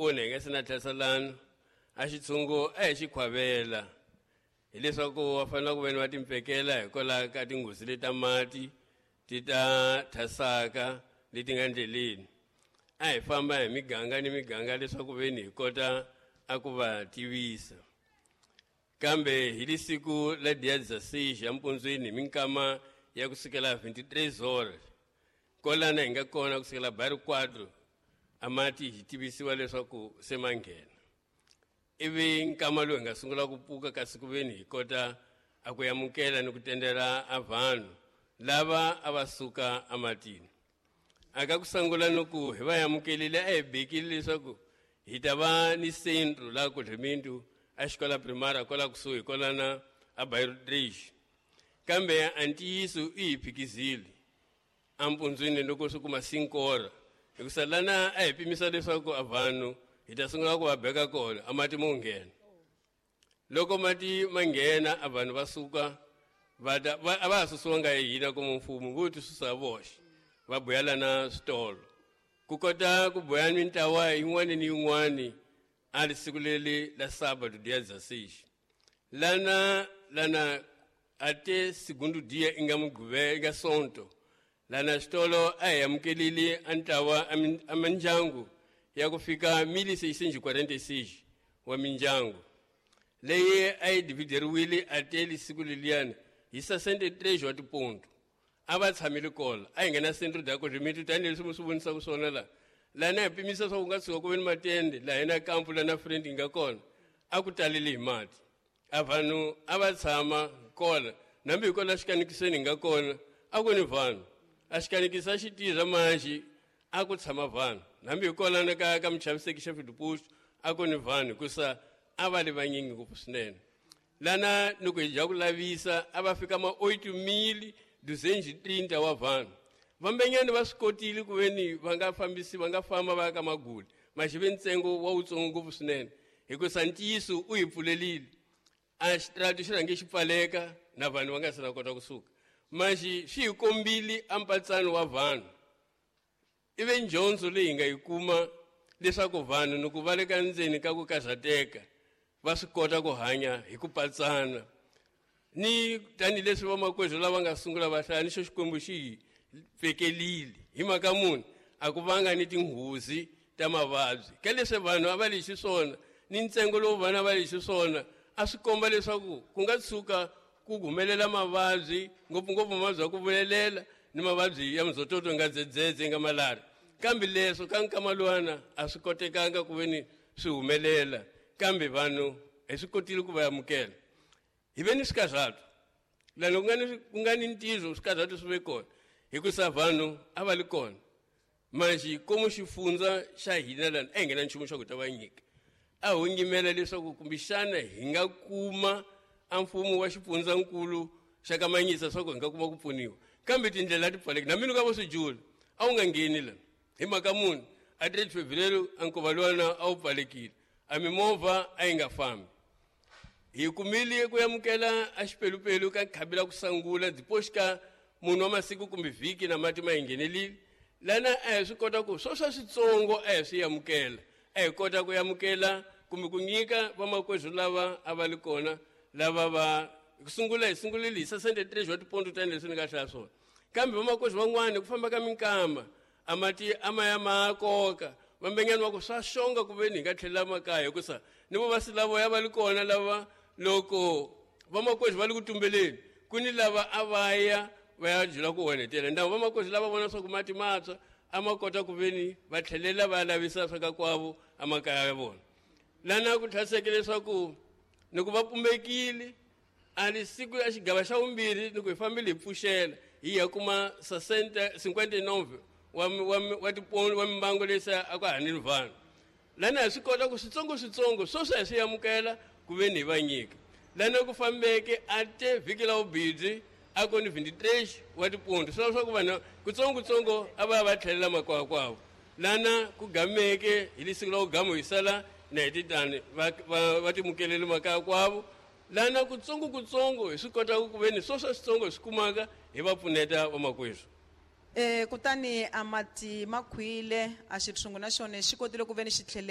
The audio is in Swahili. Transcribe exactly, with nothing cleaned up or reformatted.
onenge sina thasalana a xitshungu a hi xi khwavela hileswaku wa fanele ku veni va timpfekela hikwalaho ka tinghozi leta mati ti ta thasaka leti nga ndleleni a hi famba hi miganga ni miganga leswaku veni hi kota a ku va tivisa kambe hi lisiku la dia dezesseis ya mpundzwini hi minkama ya kusukela vinte-três horas kolana hi nga kona kusukela bari quatro amati hi tivisiwa leswaku se ma nghena ivi nkama lowu hi nga sungula ku pfuka kasi ku veni hi kota a ku yamukela ni ku tendera a vanhu lava a va suka amatini aka ku sangula no ku hi va yamukelile a hi bekile leswaku hi ta va ni centro la ku Remindu a xikola primária kola kusuhi kolana a Bairro três kambe antiyiso i hi phikizile a mpundzwini loko swi kuma cinco horas hikusa lana a hi pimisa leswaku a vanhu hi ta sungula ku va beka kona a mati mo nghena loko mati ma nghena a vanhu va suka va a va ha susiwanga hi hina como mfumo vo tisusa voxe va boyala na switolo ku kota ku boya mintawa yin'wana ni yin'wana a ri siku leli la sábado dia dezesseis lana lana ate segundo dia inga mugube inga sonto lana switolo a hi amukelile a ntawa a mindyangu ya ku fika mille seiscentos e quarenta e seis wa mindyangu leyi a yi divideriwile ateli siku leliyani hi sessenta e três wa tiponto a va tshamile kola a hi nghena centro da ku Remindu tanihileswi mi swi vonisaka swona la lana hi pimisa swa ku nga tshuka ku veni matende la hina kampu lana friend yi nga kona a ku talile hi mati a vanhu a va tshama kola nambi hi kola xikanikiseni hi nga kona a ku ni vanhu a xikanikisa xitiza manxi a ku tshama vanhu nambi hi kola na ka ka muchaviseki xa Filipuxo a ku ni vanhu kusa a va le vanyingi ngopfu swinene lana loko hi ja ku lavisa a va fika ma oito mil duzentos e trinta wa vanhu vambenyani va swi kotile ku veni va nga fambisi va nga famba va ka Maguli maxive ntsengo wa wutsongo ngopfu swinene hikusa ntiyiso u hi pfulelile a xitrato xi rhange xi pfaleka na vanhu va nga se na kota kusuka maxi xi hi kombile a mpatsano wa vanhu ive ndyondzo leyi hi nga yi kuma leswaku vanhu ni ku va le ka ndzeni ka ku kazateka va swi kota ku hanya hi ku patsana ni tanihileswi vamakwezwo lava nga sungula va hlaya ni xo xikwembu xi hi fekelile hi mhaka muni a ku vanga ni tinghozi ta mavabyi ka leswi vanhu a va le xiswona ni ntsengo lowu vana va le xiswona a swi komba leswaku ku nga tshuka ku humelela mavabyi ngopfungopfu mavabyi ya ku vulelela ni mavabyi ya mzototo nga dzedzedze nga malari kambe leswo ka nkama luwana a swi kotekanga ku veni swi humelela kambe vanhu hi swi kotile ku va yamukela hi ve ni swikazato lana ku nga ni ku nga ni ntizo swikazato swi ve kona hikusa vanhu a va li kona manxi komu xifundza xa hina lana a hi nghena nchumu xa ku ta va nyika a ho nyimela leswaku kumbexana hi nga kuma a mfumo wa xifundzankulu xa ka Manyisa swa ku hi nga kuma ku pfuniwa kambe tindlela ti pfaleke na mina ka vo swijula a wu nga ngheni lana hi mhaka muni a thirty Febrero a nkova luwana a wu pfalekile a mimovha a yi nga fambi hi kumile ku yamukela a xipelupelu ka khabela ku sangula dzipoxika munhu wa masiku kumbe vhiki na mati ma hi nghenelile lana a hi swi kota ku swo swa switsongo a hi swi yamukela a hi kota ku yamukela kumbe ku nyika vamakwezwo lava a va li kona lava va ku sungula hi sungulile hi sessenta e três wa tiponto tanihileswi ni nga hlaya swona kambe vamakwezwo van'wana ku famba ka minkama a mati a ma ya ma koka vambenyani va ku swa xonga ku veni hi nga tlhelela makaya hikusa ni vo vasi lavo ya va li kona lava loko vamakwezwo va le ku tumbeleni ku ni lava a va ya va ya jula ku onhetela ndhawu vamakwezwo lava vona swa ku mati matswa a ma kota ku veni va tlhelela va ya lavisa swa ka kwavo a makaya ya vona lana ku tlhaseke leswaku ni ku va pumbekile a ni siku ya xigava xa vumbirhi ni ku hi fambile hi pfuxela hi ya kuma cinquenta e nove wa wa wa tipono wa mimbango leswi a ku hanini vanhu lana hi swi kota ku switsongo switsongo swo swi hi swi yamukela ku veni hi va nyika lana ku fambeke a te vhiki la vubidzi a ku ni vinte-três wa tiponto swo swa ku vanhu kutsongokutsongo a va ya va tlhelela makwakwavo lana ku gameke hi le siku la ku gamo hi sala na hi titani va timukeleli makaya kwavo lana kutsongokutsongo hi swi kota ku veni swo swa switsongo hi swi kumaka hi va pfuneta vamakwezwo Eh kutani a mati makhwile a xitshungu na xona xi kotile ku veni xi tlhele